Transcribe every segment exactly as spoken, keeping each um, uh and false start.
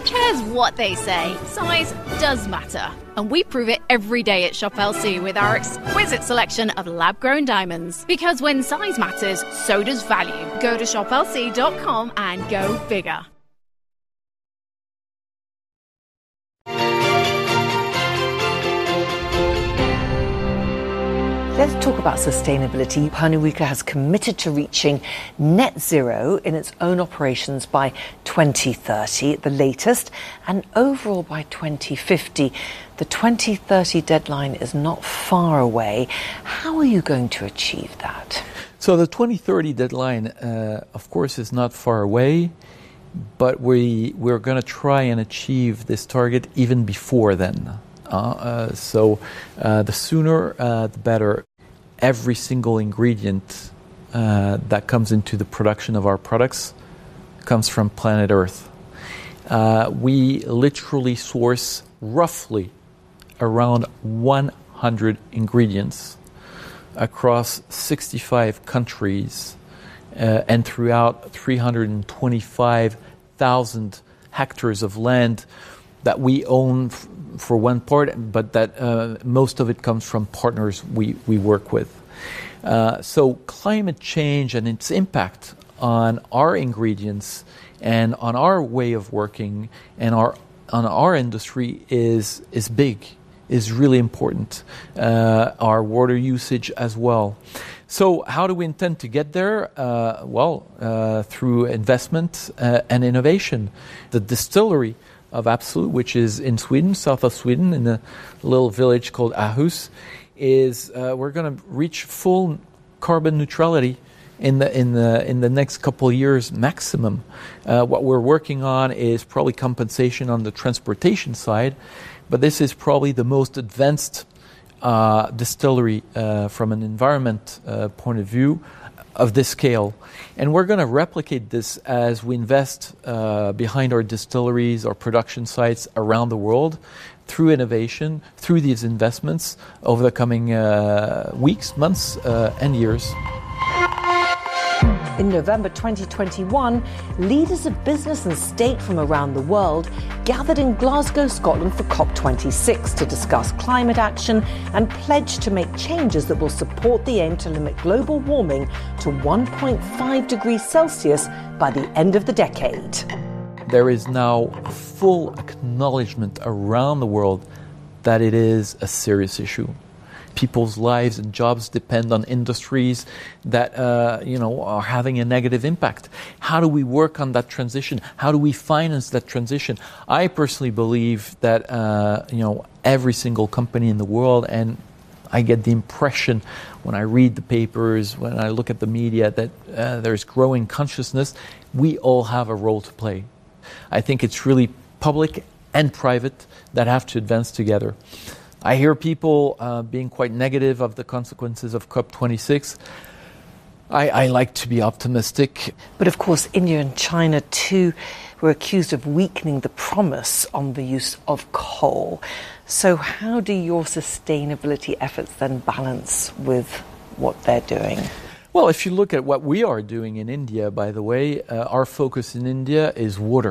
cares what they say? Size does matter. And we prove it every day at Shop L C with our exquisite selection of lab-grown diamonds. Because when size matters, so does value. Go to shop L C dot com and go bigger. Let's talk about sustainability. Pernod Ricard has committed to reaching net zero in its own operations by twenty thirty at the latest, and overall by twenty fifty. The twenty thirty deadline is not far away. How are you going to achieve that? So the twenty thirty deadline, uh, of course, is not far away, but we, we're going to try and achieve this target even before then. Uh, uh, so uh, the sooner, uh, the better. Every single ingredient uh, that comes into the production of our products comes from planet Earth. Uh, we literally source roughly around one hundred ingredients across sixty-five countries uh, and throughout three hundred twenty-five thousand hectares of land that we own f- for one part, but that uh, most of it comes from partners we, we work with. Uh, so climate change and its impact on our ingredients and on our way of working and our on our industry is is big, is really important. Uh, our water usage as well. So how do we intend to get there? Uh, well, uh, through investment uh, and innovation. The distillery of Absolut, which is in Sweden, south of Sweden, in a little village called Aarhus, is uh, we're going to reach full carbon neutrality in the in the in the next couple of years maximum. Uh, what we're working on is probably compensation on the transportation side, but this is probably the most advanced uh, distillery uh, from an environment uh, point of view of this scale. And we're going to replicate this as we invest uh, behind our distilleries, our production sites around the world through innovation, through these investments over the coming uh, weeks, months, uh, and years. In November twenty twenty-one, leaders of business and state from around the world gathered in Glasgow, Scotland for COP twenty-six to discuss climate action and pledge to make changes that will support the aim to limit global warming to one point five degrees Celsius by the end of the decade. There is now full acknowledgement around the world that it is a serious issue. People's lives and jobs depend on industries that uh, you know are having a negative impact. How do we work on that transition? How do we finance that transition? I personally believe that uh, you know every single company in the world, and I get the impression when I read the papers, when I look at the media, that uh, there's growing consciousness. We all have a role to play. I think it's really public and private that have to advance together. I hear people uh, being quite negative of the consequences of COP twenty-six. I, I like to be optimistic. But of course, India and China too were accused of weakening the promise on the use of coal. So how do your sustainability efforts then balance with what they're doing? Well, if you look at what we are doing in India, by the way, uh, our focus in India is water.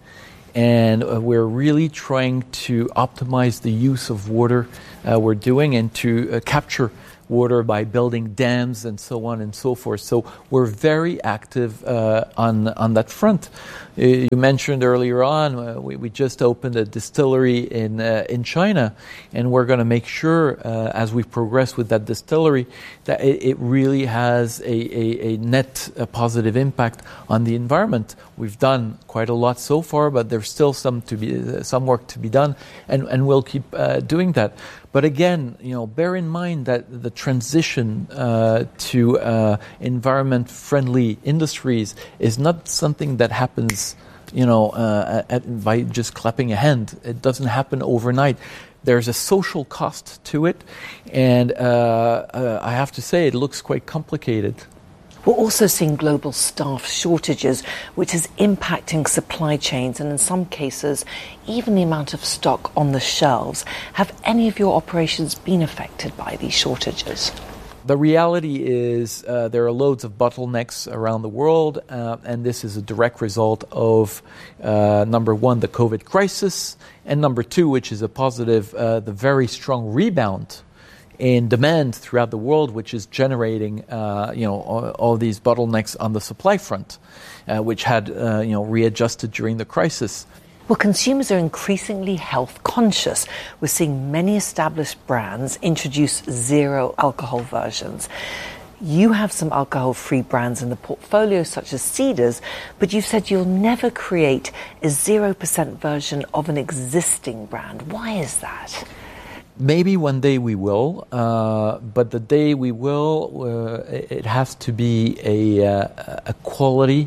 And uh, we're really trying to optimize the use of water uh, we're doing and to uh, capture water by building dams and so on and so forth. So we're very active uh, on on that front. Uh, you mentioned earlier on, uh, we, we just opened a distillery in uh, in China, and we're going to make sure uh, as we progress with that distillery that it, it really has a, a, a net a positive impact on the environment. We've done quite a lot so far, but there's still some to be uh, some work to be done, and, and we'll keep uh, doing that. But again, you know, bear in mind that the transition uh, to uh, environment-friendly industries is not something that happens, you know, uh, at, by just clapping a hand. It doesn't happen overnight. There's a social cost to it, and uh, uh, I have to say it looks quite complicated. We're also seeing global staff shortages, which is impacting supply chains and in some cases, even the amount of stock on the shelves. Have any of your operations been affected by these shortages? The reality is uh, there are loads of bottlenecks around the world, uh, and this is a direct result of, uh, number one, the COVID crisis, and number two, which is a positive, uh, the very strong rebound in demand throughout the world, which is generating, uh, you know, all, all these bottlenecks on the supply front, uh, which had, uh, you know, readjusted during the crisis. Well, consumers are increasingly health conscious. We're seeing many established brands introduce zero alcohol versions. You have some alcohol-free brands in the portfolio, such as Cedars, but you've said you'll never create a zero percent version of an existing brand. Why is that? Maybe one day we will, uh, but the day we will, uh, it has to be a, uh, a quality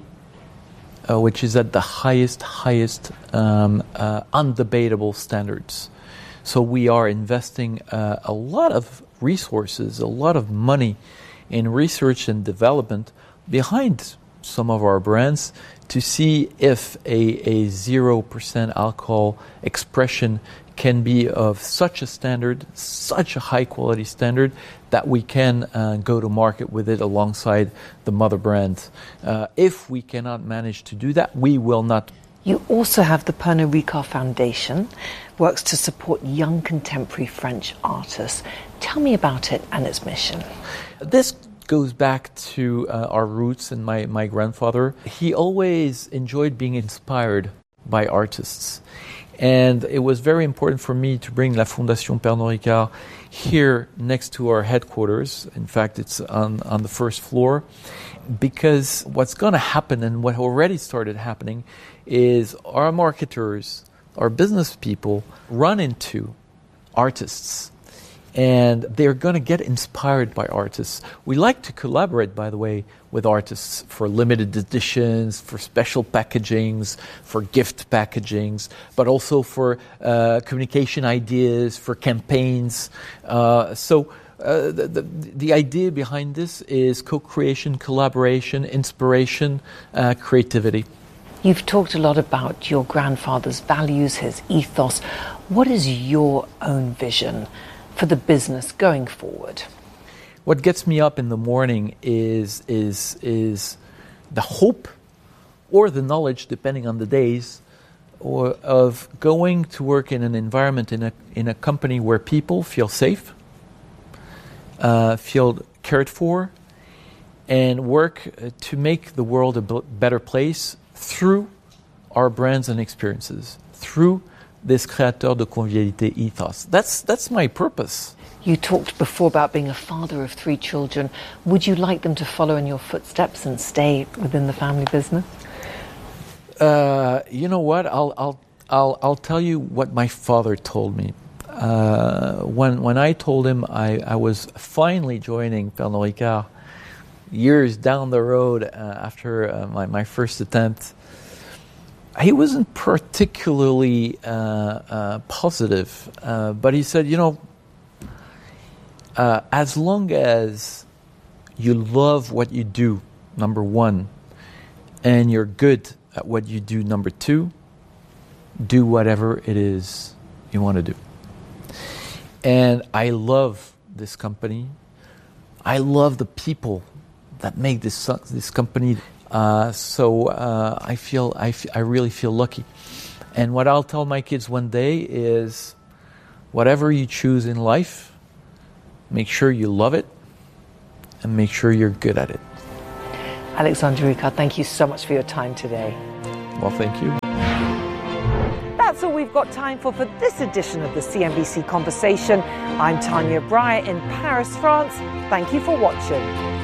Uh, which is at the highest, highest um, uh, undebatable standards. So we are investing uh, a lot of resources, a lot of money in research and development behind some of our brands to see if a, a zero percent alcohol expression can be of such a standard, such a high quality standard, that we can uh, go to market with it alongside the mother brand. Uh, if we cannot manage to do that, we will not. You also have the Pernod Ricard Foundation, works to support young contemporary French artists. Tell me about it and its mission. This goes back to uh, our roots and my, my grandfather. He always enjoyed being inspired by artists. And it was very important for me to bring La Fondation Pernod Ricard here next to our headquarters. In fact, it's on, on the first floor. Because what's going to happen, and what already started happening, is our marketers, our business people, run into artists. And they're going to get inspired by artists. We like to collaborate, by the way, with artists for limited editions, for special packagings, for gift packagings, but also for uh, communication ideas, for campaigns. Uh, so uh, the, the, the idea behind this is co-creation, collaboration, inspiration, uh, creativity. You've talked a lot about your grandfather's values, his ethos. What is your own vision for the business going forward? What gets me up in the morning is is is the hope or the knowledge, depending on the days, or of going to work in an environment, in a in a company where people feel safe, uh, feel cared for, and work to make the world a b- better place through our brands and experiences, through this créateur de convivialité ethos. That's that's my purpose. You talked before about being a father of three children. Would you like them to follow in your footsteps and stay within the family business? Uh, you know what? I'll I'll I'll I'll tell you what my father told me. Uh, when when I told him I, I was finally joining Pernod Ricard years down the road uh, after uh, my my first attempt, he wasn't particularly uh, uh, positive, uh, but he said, you know, uh, as long as you love what you do, number one, and you're good at what you do, number two, do whatever it is you want to do. And I love this company. I love the people that make this this company. Uh, so uh, I feel I, f- I really feel lucky. And what I'll tell my kids one day is, whatever you choose in life, make sure you love it and make sure you're good at it. Alexandre Ricard, thank you so much for your time today. Well, thank you. That's all we've got time for for this edition of the C N B C Conversation. I'm Tanya Breyer in Paris, France. Thank you for watching.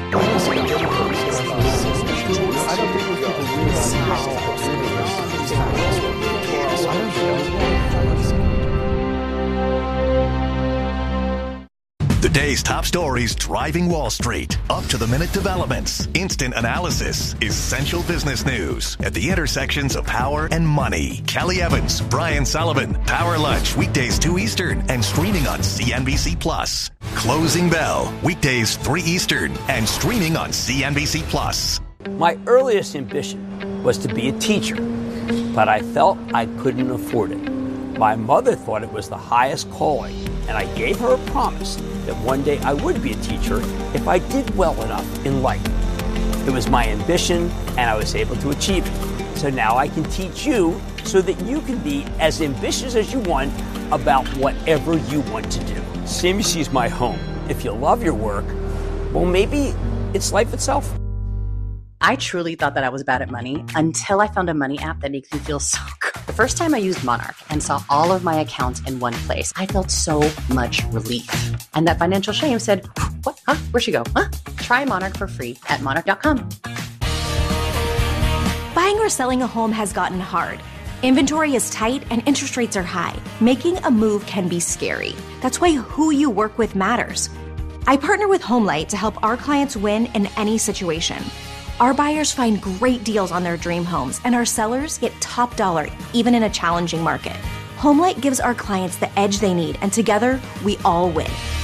The day's top stories driving Wall Street. Up-to-the-minute developments, instant analysis, essential business news at the intersections of power and money. Kelly Evans, Brian Sullivan, Power Lunch, weekdays two Eastern and streaming on C N B C Plus. Closing Bell, weekdays three Eastern and streaming on C N B C Plus. My earliest ambition was to be a teacher, but I felt I couldn't afford it. My mother thought it was the highest calling, and I gave her a promise that one day I would be a teacher if I did well enough in life. It was my ambition, and I was able to achieve it. So now I can teach you so that you can be as ambitious as you want about whatever you want to do. C M U C is my home. If you love your work, well, maybe it's life itself. I truly thought that I was bad at money until I found a money app that makes me feel so good. The first time I used Monarch and saw all of my accounts in one place, I felt so much relief. And that financial shame said, what? Huh? Where'd she go? Huh? Try Monarch for free at monarch dot com. Buying or selling a home has gotten hard. Inventory is tight and interest rates are high. Making a move can be scary. That's why who you work with matters. I partner with HomeLight to help our clients win in any situation. Our buyers find great deals on their dream homes, and our sellers get top dollar, even in a challenging market. HomeLight gives our clients the edge they need, and together, we all win.